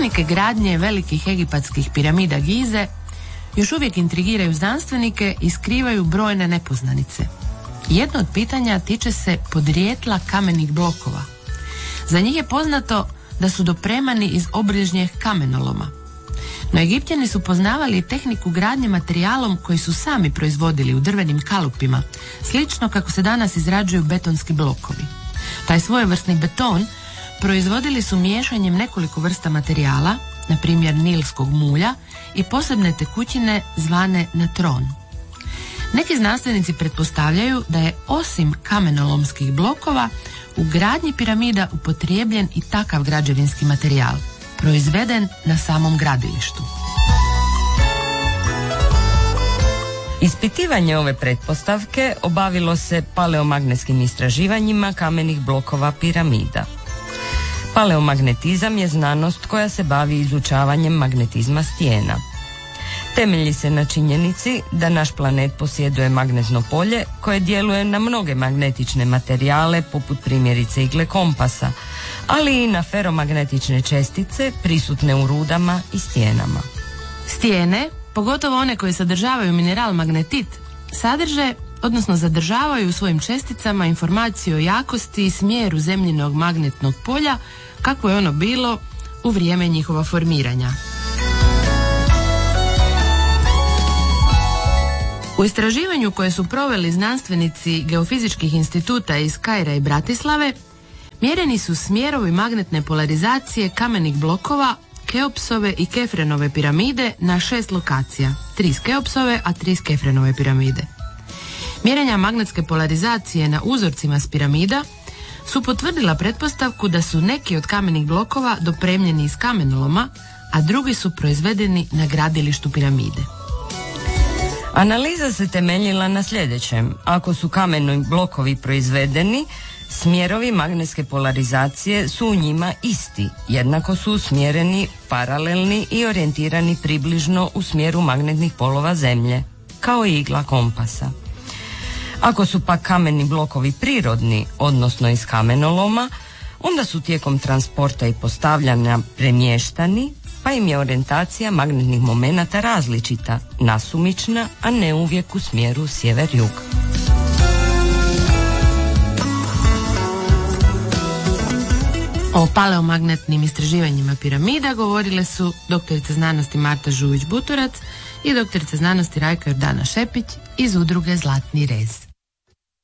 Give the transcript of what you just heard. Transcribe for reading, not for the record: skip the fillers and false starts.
Tehnike gradnje velikih egipatskih piramida Gize još uvijek intrigiraju znanstvenike i skrivaju brojne nepoznanice. Jedno od pitanja tiče se podrijetla kamenih blokova. Za njih je poznato da su dopremani iz obližnjeg kamenoloma. No Egipćani su poznavali tehniku gradnje materijalom koji su sami proizvodili u drvenim kalupima, slično kako se danas izrađuju betonski blokovi. Taj svojevrsni beton proizvodili su miješanjem nekoliko vrsta materijala, na primjer nilskog mulja i posebne tekućine zvane natron. Neki znanstvenici pretpostavljaju da je osim kamenolomskih blokova u gradnji piramida upotrijebljen i takav građevinski materijal, proizveden na samom gradilištu. Ispitivanje ove pretpostavke obavilo se paleomagnetskim istraživanjima kamenih blokova piramida. Paleomagnetizam je znanost koja se bavi izučavanjem magnetizma stijena. Temelji se na činjenici da naš planet posjeduje magnetno polje koje djeluje na mnoge magnetične materijale poput primjerice igle kompasa, ali i na feromagnetične čestice prisutne u rudama i stijenama. Stijene, pogotovo one koje sadržavaju mineral magnetit, sadrže, odnosno zadržavaju u svojim česticama informaciju o jakosti i smjeru zemljinog magnetnog polja kako je ono bilo u vrijeme njihova formiranja. U istraživanju koje su proveli znanstvenici geofizičkih instituta iz Kaira i Bratislave, mjereni su smjerovi magnetne polarizacije kamenih blokova Keopsove i Kefrenove piramide na 6 lokacija, 3 Keopsove, a 3 Kefrenove piramide. Mjerenja magnetske polarizacije na uzorcima s piramida su potvrdila pretpostavku da su neki od kamenih blokova dopremljeni iz kamenoloma, a drugi su proizvedeni na gradilištu piramide. Analiza se temeljila na sljedećem. Ako su kameni blokovi proizvedeni, smjerovi magnetske polarizacije su u njima isti, jednako su usmjereni, paralelni i orijentirani približno u smjeru magnetnih polova Zemlje, kao i igla kompasa. Ako su pak kameni blokovi prirodni, odnosno iz kamenoloma, onda su tijekom transporta i postavljanja premještani, pa im je orijentacija magnetnih momenata različita, nasumična, a ne uvijek u smjeru sjever-jug. O paleomagnetnim istraživanjima piramida govorile su doktorica znanosti Marta Žuvić-Buturac i doktorica znanosti Rajka Jordana Šepić iz udruge Zlatni rez.